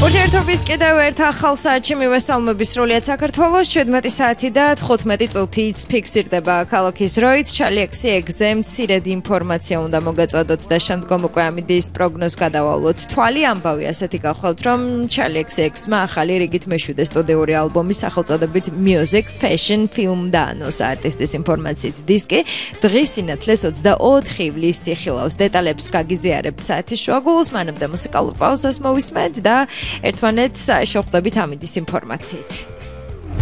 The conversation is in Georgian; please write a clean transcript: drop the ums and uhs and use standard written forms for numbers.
ურთიერთობის კიდევ ერთ ახალ საათში მივესალმები სრულიად საქართველოს 17 საათი და 15 წუთიც ფიქსირდება ქალაქის დროით. Chali-X XE მცირედ ინფორმაცია უნდა მოგაწოდოთ და შემდგომ უკვე ამიდის პროგნოზ გადავალოთ. თვალი ამბავი ასეთი გახვალთ, რომ Chali-X XE-მა ახალი რიგით მეშვიდე სტუდიური ალბომის სახელწოდებით Music, Fashion, Film და ანოს არტისტის ინფორმაციით დისკი დღის სინათლეს 24 ივლისს იხილავს. დეტალებს გაგიზიარებთ საათის შუაგულს, მანამდე მუსიკალურ პაუზას მოვისმენთ და ერთმანეთს შეხვდებით ამიდის ინფორმაციით.